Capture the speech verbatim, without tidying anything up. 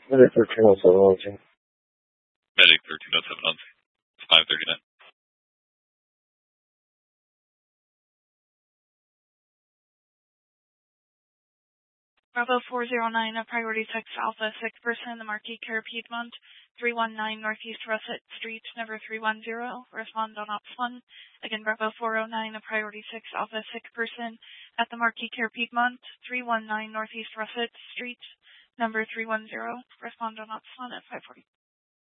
Medic thirteen oh seven on scene. Medic thirteen oh seven on scene. It's five thirty-nine. Bravo four zero nine, a Priority six Alpha, sick person in the Marquis Care Piedmont, three one nine Northeast Russet Street, number three one zero. Respond on Ops one. Again, Bravo four oh nine, a Priority six Alpha, sick person at the Marquis Care Piedmont, three one nine Northeast Russet Street, number three one zero. Respond on Ops one at five forty.